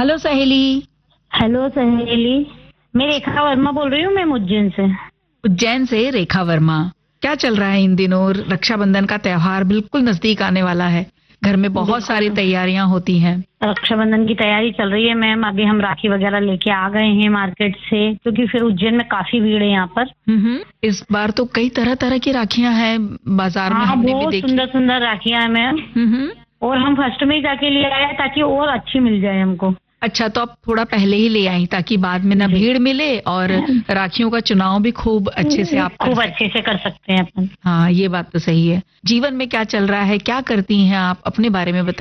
Hello सहेली। Hello सहेली। मैं रेखा वर्मा बोल रही हूँ, मैं उज्जैन से। उज्जैन से रेखा वर्मा। क्या चल रहा है इन दिनों? रक्षाबंधन का त्योहार बिल्कुल नजदीक आने वाला है। घर में बहुत सारी बिल्कुल। तैयारियां होती हैं। रक्षाबंधन की तैयारी चल रही है मैम। अभी हम राखी वगैरह लेके आ गए हैं मार्केट से, क्योंकि फिर उज्जैन में काफी भीड़ है यहाँ पर। इस बार तो कई तरह तरह की राखियां हैं बाजार में, हाँ, हमने भी बहुत देखी। सुंदर सुंदर राखियां हैं मैम। हम्म। और हम फर्स्ट में ही जाके ले आए हैं, ताकि और अच्छी मिल जाए हमको। अच्छा, तो आप थोड़ा पहले ही ले आई ताकि बाद में ना जी। भीड़ मिले और राखियों का चुनाव भी खूब अच्छे से आप कर खूब सकें। अच्छे से कर सकते हैं अपन। हाँ, ये बात तो सही है। जीवन में क्या चल रहा है, क्या करती हैं आप, अपने बारे में बताइए।